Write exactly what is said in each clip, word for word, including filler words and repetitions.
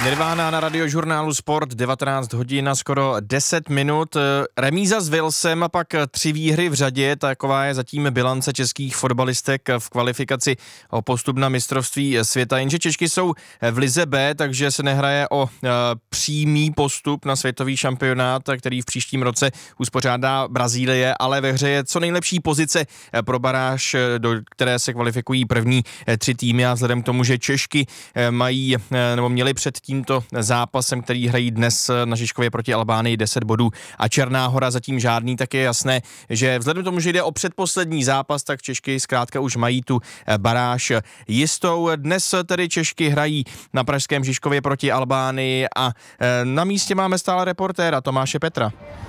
Nirvana na radiožurnálu Sport, devatenáct hodin a skoro deset minut. Remíza s Walesem a pak tři výhry v řadě, taková je zatím bilance českých fotbalistek v kvalifikaci o postup na mistrovství světa. Jenže Češky jsou v lize B, takže se nehraje o e, přímý postup na světový šampionát, který v příštím roce uspořádá Brazílie, ale ve hře je co nejlepší pozice pro baráž, do které se kvalifikují první tři týmy, a vzhledem k tomu, že Češky mají nebo měli před tímto zápasem, který hrají dnes na Žižkově proti Albánii, deset bodů a Černá Hora zatím žádný, tak je jasné, že vzhledem k tomu, že jde o předposlední zápas, tak Češky zkrátka už mají tu baráž jistou. Dnes tedy Češky hrají na pražském Žižkově proti Albánii a na místě máme stále reportéra Tomáše Petra.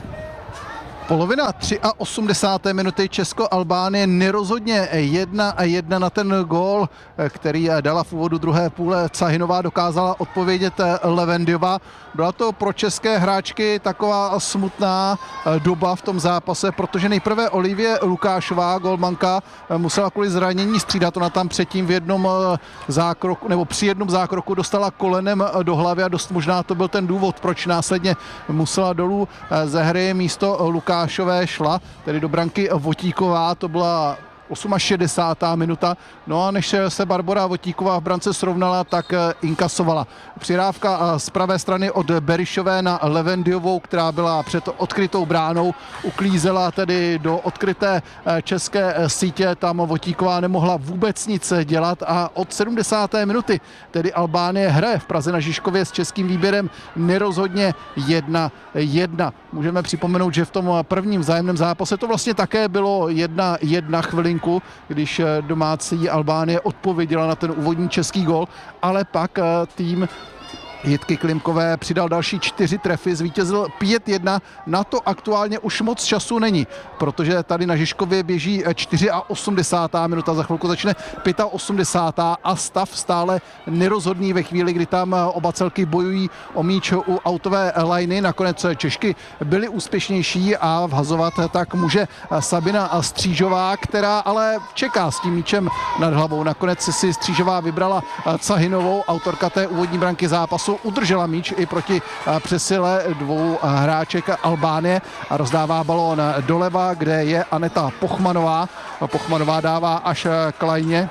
Polovina osmdesáté třetí minuty Česko-Albánie, nerozhodně jedna a jedna na ten gól, který dala v úvodu druhé půle Cahinová, dokázala odpovědět Levendiová. Byla to pro české hráčky taková smutná doba v tom zápase, protože nejprve Olivie Lukášová, golmanka, musela kvůli zranění střídat. Ona tam předtím v jednom zákroku, nebo při jednom zákroku dostala kolenem do hlavy a dost možná to byl ten důvod, proč následně musela dolů ze hry. Místo Lukášové šla tedy do branky Votíková, to byla šedesátá osmá minuta, no a než se Barbora Votíková v brance srovnala, tak inkasovala. Přirávka z pravé strany od Berišové na Levendiovou, která byla před odkrytou bránou, uklízela tedy do odkryté české sítě, tam Votíková nemohla vůbec nic dělat a od sedmdesáté minuty tedy Albánie hraje v Praze na Žižkově s českým výběrem nerozhodně jedna jedna. Můžeme připomenout, že v tom prvním vzájemném zápase to vlastně také bylo jedna jedna chvilinku, když domácí Albánie odpověděla na ten úvodní český gól, ale pak tým Jitky Klimkové přidal další čtyři trefy, zvítězil pět jedna, na to aktuálně už moc času není, protože tady na Žižkově běží osmdesátá čtvrtá minuta, za chvilku začne osmdesátá pátá a stav stále nerozhodný ve chvíli, kdy tam oba celky bojují o míč u autové lajny. Nakonec Češky byly úspěšnější a vhazovat tak může Sabina Střížová, která ale čeká s tím míčem nad hlavou. Nakonec si Střížová vybrala Cahinovou, autorka té úvodní branky zápasu, udržela míč i proti přesile dvou hráček Albánie a rozdává balón doleva, kde je Aneta Pochmanová. Pochmanová dává až k lajně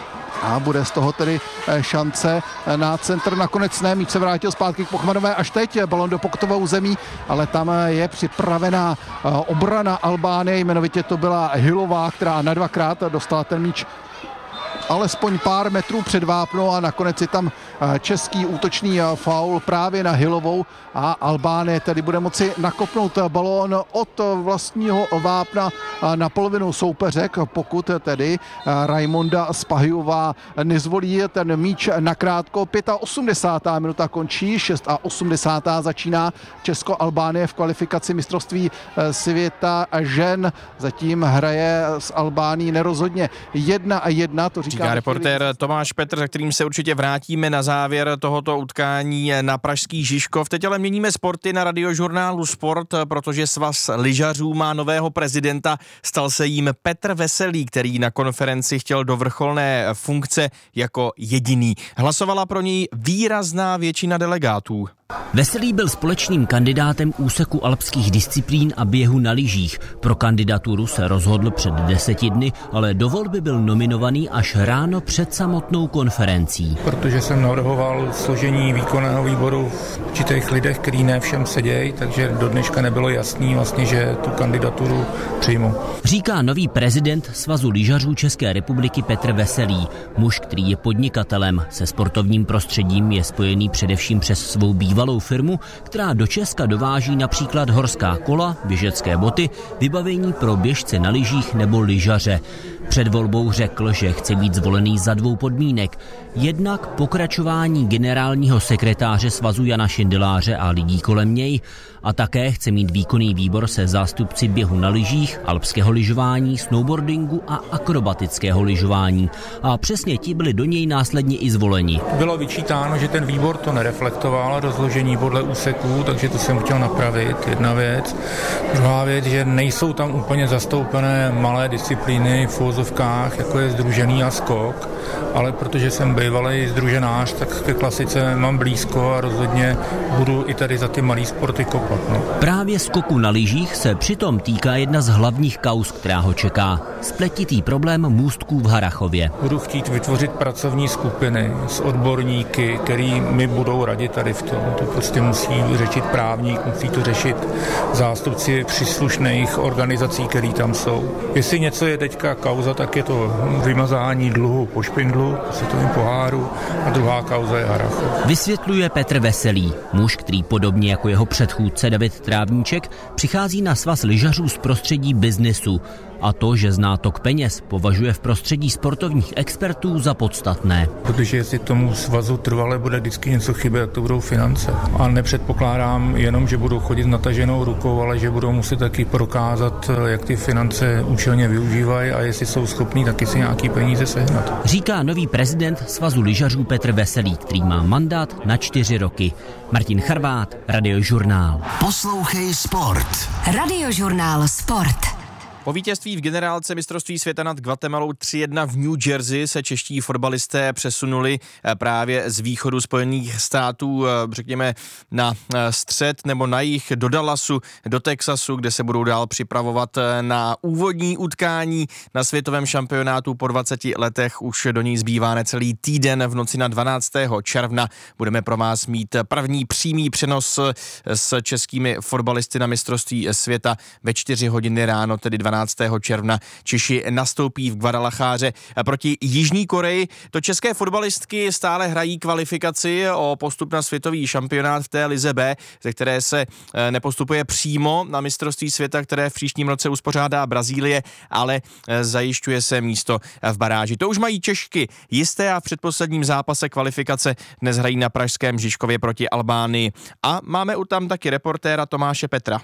a bude z toho tedy šance na centr. Nakonec ne, míč se vrátil zpátky k Pochmanové až teď, balón do pokutového zemí, ale tam je připravená obrana Albánie, jmenovitě to byla Hilová, která na dvakrát dostala ten míč alespoň pár metrů před vápno a nakonec je tam český útočný faul právě na Hilovou a Albánie tedy bude moci nakopnout balón od vlastního vápna na polovinu soupeřek, pokud tedy Raimonda Spahijová nezvolí ten míč nakrátko. osmdesátá pátá minuta končí, osmdesátá šestá začíná Česko-Albánie v kvalifikaci mistrovství světa žen. Zatím hraje s Albánií nerozhodně jedna a jedna, to říká, říká reportér Tomáš Petr, za kterým se určitě vrátíme na závěr tohoto utkání na pražský Žižkov. Teď ale měníme sporty na radiožurnálu Sport, protože svaz lyžařů má nového prezidenta. Stal se jím Petr Veselý, který na konferenci chtěl do vrcholné funkce jako jediný. Hlasovala pro něj výrazná většina delegátů. Veselý byl společným kandidátem úseku alpských disciplín a běhu na lyžích. Pro kandidaturu se rozhodl před deseti dny, ale do volby byl nominovaný až ráno před samotnou konferencí. Protože jsem navrhoval složení výkonného výboru v určitých lidech, který ne všem sedějí, takže do dneška nebylo jasný vlastně, že tu kandidaturu přijmu. Říká nový prezident Svazu lyžařů České republiky Petr Veselý. Muž, který je podnikatelem, se sportovním prostředím je spojený především přes svou bývalou firmu, která do Česka dováží například horská kola, běžecké boty, vybavení pro běžce na lyžích nebo lyžaře. Před volbou řekl, že chce být zvolený za dvou podmínek. Jednak pokračování generálního sekretáře Svazu Jana Šindeláře a lidí kolem něj a také chce mít výkonný výbor se zástupci běhu na lyžích, alpského lyžování, snowboardingu a akrobatického lyžování. A přesně ti byli do něj následně i zvoleni. Bylo vyčítáno, že ten výbor to nereflektoval, rozložení rozdělení podle úseků, takže to jsem chtěl napravit, jedna věc. Druhá věc, že nejsou tam úplně zastoupené malé disciplíny v uvozovkách, jako je sdružený a skok, ale protože jsem bývalý sdruženář, tak ke klasice mám blízko a rozhodně budu i tady za ty malý sporty kopat. No. Právě skoku na lyžích se přitom týká jedna z hlavních kauz, která ho čeká. Spletitý problém můstků v Harrachově. Budu chtít vytvořit pracovní skupiny s odborníky, který mi budou radit tady v tom. To prostě musí řešit právník, musí to řešit zástupci příslušných organizací, které tam jsou. Jestli něco je teďka kauza, tak je to vymazání dluhu po špindlu, světovým poháru, a druhá kauza je Harrachov. Vysvětluje Petr Veselý, muž, který podobně jako jeho předchůdce David Trávníček přichází na svaz lyžařů z prostředí biznesu. A to, že zná tok peněz, považuje v prostředí sportovních expertů za podstatné. Protože jestli tomu svazu trvale bude vždycky něco chybět, jak to budou finance. A nepředpokládám jenom, že budou chodit nataženou rukou, ale že budou muset taky prokázat, jak ty finance účelně využívají a jestli jsou schopní taky si nějaký peníze sehnat. Říká nový prezident svazu lyžařů Petr Veselý, který má mandát na čtyři roky. Martin Charvát, Radiožurnál. Poslouchej sport. Radiožurnál Sport. Po vítězství v generálce mistrovství světa nad Guatemalou tři jedna v New Jersey se čeští fotbalisté přesunuli právě z východu Spojených států, řekněme, na střed nebo na jih do Dallasu, do Texasu, kde se budou dál připravovat na úvodní utkání na světovém šampionátu po dvaceti letech. Už do ní zbývá necelý týden. V noci na dvanáctého června budeme pro vás mít první přímý přenos s českými fotbalisty na mistrovství světa ve čtyři hodiny ráno, tedy dvanáctého června. Češi nastoupí v Guadalajáře proti Jižní Koreji. To české fotbalistky stále hrají kvalifikaci o postup na světový šampionát v té lize B, ze které se nepostupuje přímo na mistrovství světa, které v příštím roce uspořádá Brazílie, ale zajišťuje se místo v baráži. To už mají Češky jisté a v předposledním zápase kvalifikace dnes hrají na pražském Žižkově proti Albánii. A máme u tam taky reportéra Tomáše Petra.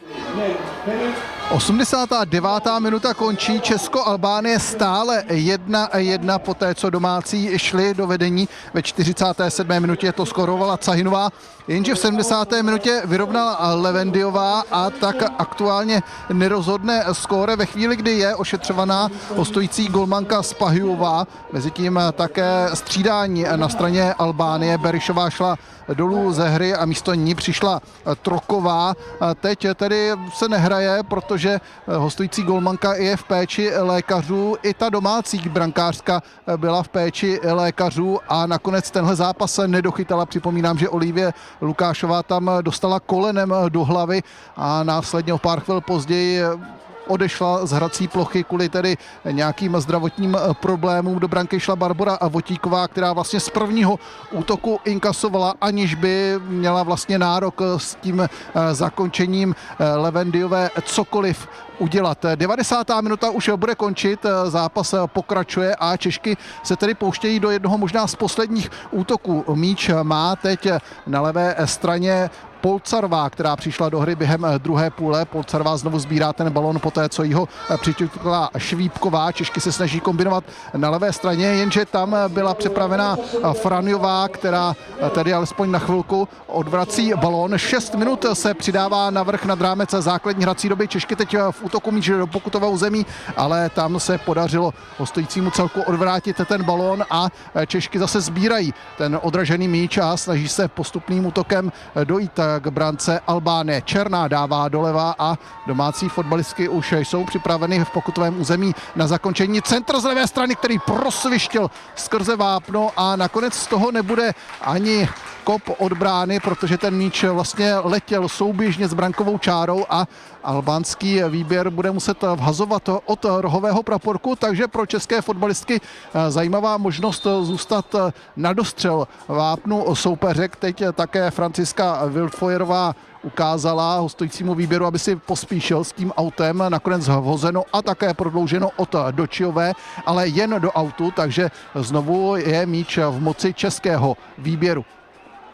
osmdesátá devátá minuta končí, Česko-Albánie stále jedna jedna poté, co domácí šli do vedení. Ve čtyřicáté sedmé minutě to skorovala Cahinová, jenže v sedmdesáté minutě vyrovnala Levendiová a tak aktuálně nerozhodne skóre ve chvíli, kdy je ošetřovaná hostující golmanka Spahiová. Mezitím také střídání na straně Albánie. Berišová šla dolů ze hry a místo ní přišla Troková. Teď tedy se nehraje, protože hostující golmanka je v péči lékařů. I ta domácí brankářka byla v péči lékařů a nakonec tenhle zápas nedochytala. Připomínám, že Olivie Lukášová tam dostala kolenem do hlavy a následně o pár chvil později odešla z hrací plochy kvůli tedy nějakým zdravotním problémům. Do branky šla Barbora Votíková, která vlastně z prvního útoku inkasovala, aniž by měla vlastně nárok s tím zakončením Levendiové cokoliv udělat. devadesátá minuta už bude končit, zápas pokračuje a Češky se tedy pouštějí do jednoho možná z posledních útoků. Míč má teď na levé straně Polcarová, která přišla do hry během druhé půle. Polcarová znovu sbírá ten balon poté, co jí ho přiťukla Švípková. Češky se snaží kombinovat na levé straně, jenže tam byla připravená Franjová, která tedy alespoň na chvilku odvrací balon. Šest minut se přidává navrch nad rámec základní hrací doby. Češky teď v útoku míč do pokutového území, ale tam se podařilo hostujícímu celku odvrátit ten balon a Češky zase sbírají ten odražený míč a snaží se postupným útokem dojít k brance Albánie. Černá dává doleva a domácí fotbalistky už jsou připraveny v pokutovém území na zakončení. Centr z levé strany, který prosvištěl skrze vápno a nakonec z toho nebude ani kop od brány, protože ten míč vlastně letěl souběžně s brankovou čárou a albánský výběr bude muset vhazovat od rohového praporku, takže pro české fotbalistky zajímavá možnost zůstat na dostřel vápnu soupeřek. Teď také Franciska Wildfoyerová ukázala hostujícímu výběru, aby si pospíšil s tím autem, nakonec vhozeno a také prodlouženo od Dočiové, ale jen do autu, takže znovu je míč v moci českého výběru.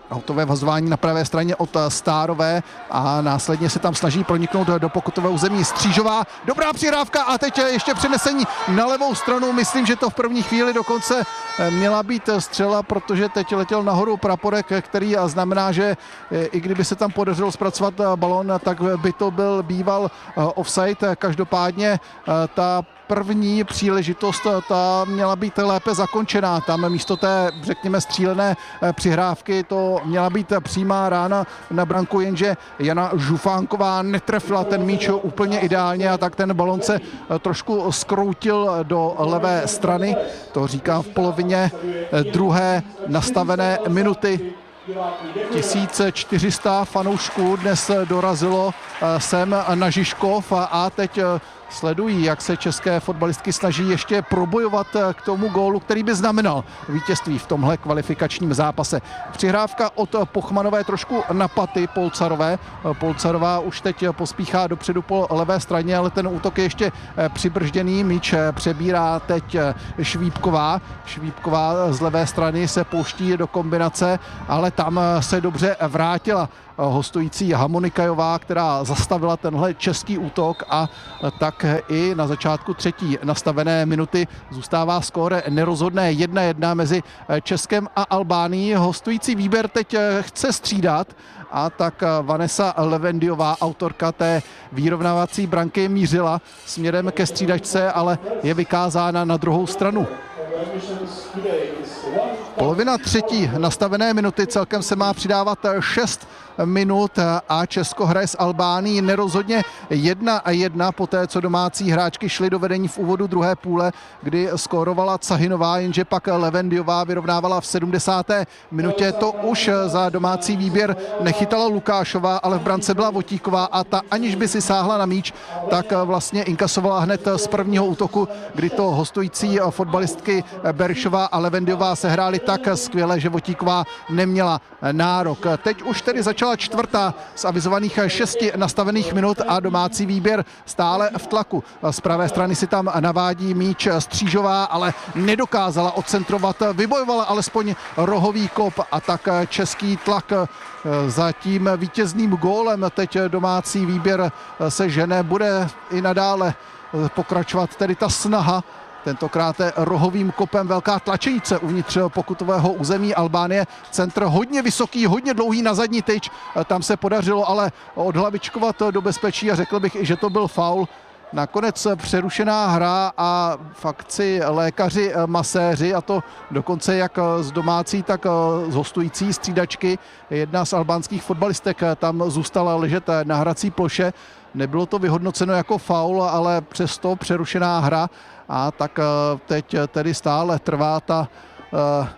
Autové vazování na pravé straně od Stárové a následně se tam snaží proniknout do pokutového území Střížová. Dobrá přihrávka a teď ještě přenesení na levou stranu. Myslím, že to v první chvíli dokonce měla být střela, protože teď letěl nahoru praporek, který znamená, že i kdyby se tam podařilo zpracovat balón, tak by to byl býval offside. Každopádně ta první příležitost ta měla být lépe zakončená. Tam místo té, řekněme, střílené přihrávky to měla být přímá rána na branku, jenže Jana Žufánková netrefila ten míč úplně ideálně a tak ten balon se trošku skroutil do levé strany. To říkám v polovině druhé nastavené minuty. tisíc čtyři sta fanoušků dnes dorazilo sem na Žižkov a teď sledují, jak se české fotbalistky snaží ještě probojovat k tomu gólu, který by znamenal vítězství v tomhle kvalifikačním zápase. Přihrávka od Pochmanové trošku na paty Polcarové. Polcarová už teď pospíchá dopředu po levé straně, ale ten útok je ještě přibržděný. Míč přebírá teď Švípková. Švípková z levé strany se pouští do kombinace, ale tam se dobře vrátila hostující Hamonikajová, která zastavila tenhle český útok a tak i na začátku třetí nastavené minuty zůstává skóre nerozhodné jedna jedna mezi Českem a Albánií. Hostující výběr teď chce střídat a tak Vanessa Levendiová, autorka té vyrovnávací branky, mířila směrem ke střídačce, ale je vykázána na druhou stranu. Polovina třetí nastavené minuty, celkem se má přidávat šest minut a Česko hraje s Albánií nerozhodně jedna a jedna po té, co domácí hráčky šly do vedení v úvodu druhé půle, kdy skórovala Cahinová, jenže pak Levendiová vyrovnávala v sedmdesáté minutě. To už za domácí výběr nechytala Lukášová, ale v brance byla Votíková a ta, aniž by si sáhla na míč, tak vlastně inkasovala hned z prvního útoku, kdy to hostující fotbalistky Beršová a Levendiová sehrály tak skvěle, že Votíková neměla nárok. Teď už tedy začala čtvrtá z avizovaných šesti nastavených minut a domácí výběr stále v tlaku. Z pravé strany si tam navádí míč Střížová, ale nedokázala odcentrovat, vybojovala alespoň rohový kop a tak český tlak za tím vítězným gólem. Teď domácí výběr se žene, bude i nadále pokračovat tedy ta snaha. Tentokrát rohovým kopem velká tlačenice uvnitř pokutového území Albánie. Centr hodně vysoký, hodně dlouhý na zadní tyč. Tam se podařilo ale odhlavičkovat do bezpečí a řekl bych i, že to byl faul. Nakonec přerušená hra a v akci lékaři maséři, a to dokonce jak z domácí, tak z hostující střídačky. Jedna z albánských fotbalistek tam zůstala ležet na hrací ploše. Nebylo to vyhodnoceno jako faul, ale přesto přerušená hra. A tak teď tedy stále trvá ta uh,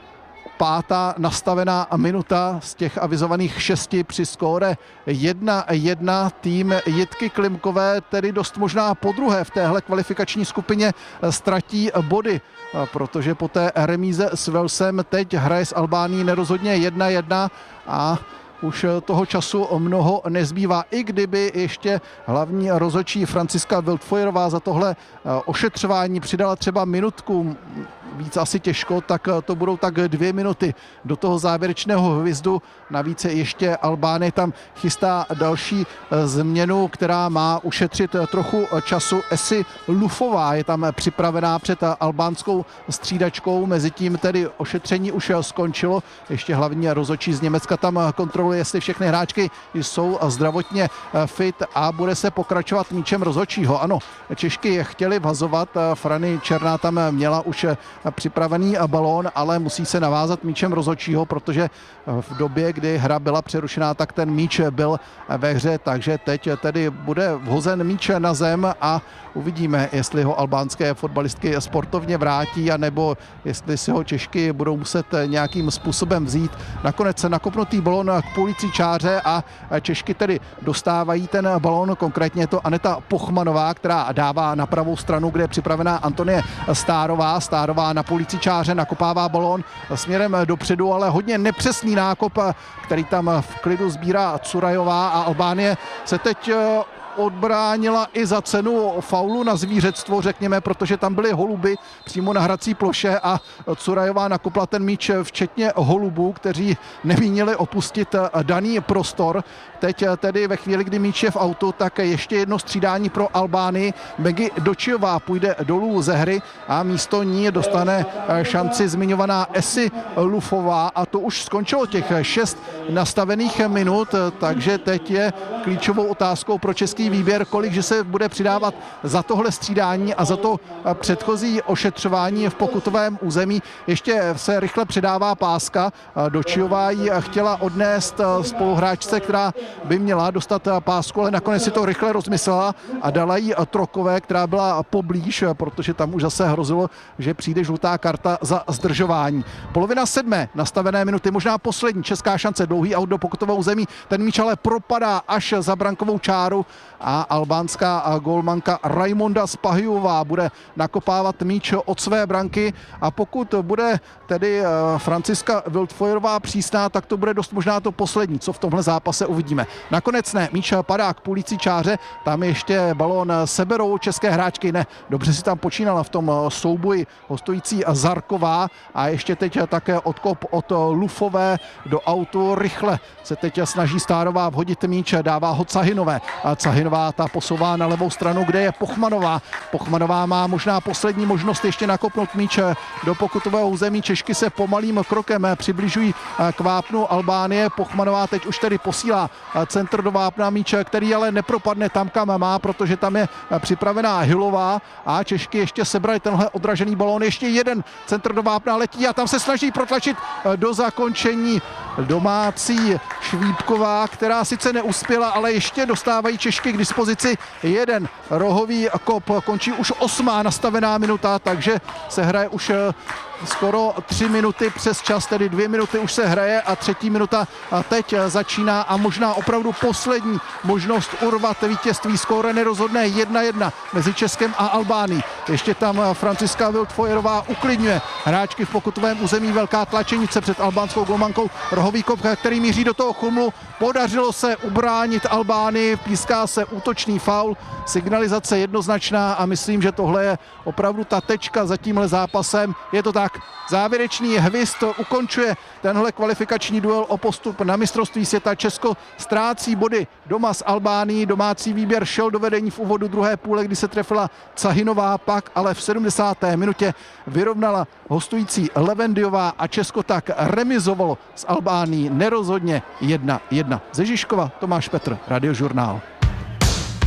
pátá nastavená minuta z těch avizovaných šesti při skóre jedna jedna. Tým Jitky Klimkové tedy dost možná podruhé v téhle kvalifikační skupině ztratí body, protože po té remíze s Walesem teď hraje s Albánií nerozhodně jedna jedna a už toho času mnoho nezbývá. I kdyby ještě hlavní rozhodčí Franciska Wildfeuerová za tohle ošetřování přidala třeba minutku, víc asi těžko, tak to budou tak dvě minuty do toho závěrečného hvizdu. Navíc ještě Albánie tam chystá další změnu, která má ušetřit trochu času. Esi Lufová je tam připravená před albánskou střídačkou, mezitím tedy ošetření už skončilo. Ještě hlavní rozhodčí z Německa tam kontroluje, jestli všechny hráčky jsou zdravotně fit a bude se pokračovat míčem rozhodčího. Ano, Češky chtěli vhazovat, Frany Černá tam měla už připravený balón, ale musí se navázat míčem rozhodčího, protože v době, kdy hra byla přerušená, tak ten míč byl ve hře, takže teď tedy bude vhozen míč na zem a uvidíme, jestli ho albánské fotbalistky sportovně vrátí, anebo jestli si ho Češky budou muset nějakým způsobem vzít. Nakonec nakopnutý balón k půlící čáře a Češky tedy dostávají ten balón, konkrétně je to Aneta Pochmanová, která dává na pravou stranu, kde je připravená Antonie Stárová. Stárová na půlící čáře nakopává balón směrem dopředu, ale hodně nepřesný nákop, který tam v klidu sbírá Curajová a Albánie se teď odbránila i za cenu faulu na zvířectvo, řekněme, protože tam byly holuby přímo na hrací ploše a Curajová nakopla ten míč včetně holubů, kteří nemínili opustit daný prostor. Teď tedy ve chvíli, kdy míč je v autu, tak ještě jedno střídání pro Albánii. Megi Dočiová půjde dolů ze hry a místo ní dostane šanci zmiňovaná Esi Lufová a to už skončilo těch šest nastavených minut, takže teď je klíčovou otázkou pro český výběr, kolik že se bude přidávat za tohle střídání a za to předchozí ošetřování v pokutovém území. Ještě se rychle předává páska. Dočiová ji chtěla odnést spoluhráčce, která by měla dostat pásku, ale nakonec si to rychle rozmyslela a dala jí Trokové, která byla poblíž, protože tam už zase hrozilo, že přijde žlutá karta za zdržování. Polovina sedmé nastavené minuty, možná poslední česká šance, dlouhý aut do pokutového území, ten míč ale propadá až za brankovou čáru a albánská gólmanka Raimonda Spahijová bude nakopávat míč od své branky a pokud bude tedy Franciska Wildfeuerová přísná, tak to bude dost možná to poslední, co v tomhle zápase uvidíme. Nakonec ne, míč padá k půlící čáře, tam ještě balón seberou české hráčky, ne, dobře si tam počínala v tom souboji hostující Zarková a ještě teď také odkop od Lufové do autu, rychle se teď snaží Stárová vhodit míč, dává ho Cahinové a Cahinová ta posouvá na levou stranu, kde je Pochmanová. Pochmanová má možná poslední možnost ještě nakopnout míč do pokutového území, Češky se pomalým krokem přibližují k vápnu Albánie, Pochmanová teď už tedy posílá centr do vápna, míč, který ale nepropadne tam, kam má, protože tam je připravená Hilová a Češky ještě sebrali tenhle odražený balón, ještě jeden centr do vápna letí a tam se snaží protlačit do zakončení domácí Švípková, která sice neuspěla, ale ještě dostávají Češky k dispozici jeden rohový kop. Končí už osmá nastavená minuta, takže se hraje už skoro tři minuty přes čas, tedy dvě minuty už se hraje a třetí minuta teď začíná a možná opravdu poslední možnost urvat vítězství. Skóre nerozhodné jedna jedna mezi Českem a Albánií. Ještě tam Franciska Wildfeuerová uklidňuje hráčky v pokutovém území, velká tlačenice před albánskou golmankou, rohový kop, který míří do toho chumlu. Podařilo se ubránit Albánii, píská se útočný faul, signalizace jednoznačná a myslím, že tohle je opravdu ta tečka za tímhle zápasem. Je to tak, závěrečný hvizd ukončuje tenhle kvalifikační duel o postup na mistrovství světa. Česko ztrácí body doma s Albánií, domácí výběr šel do vedení v úvodu druhé půle, kdy se trefila Cahinová, pak ale v sedmdesáté minutě vyrovnala hostující Levendiová a Česko tak remizovalo s Albánií nerozhodně jedna jedna. Ze Žižkova Tomáš Petr, Radiožurnál.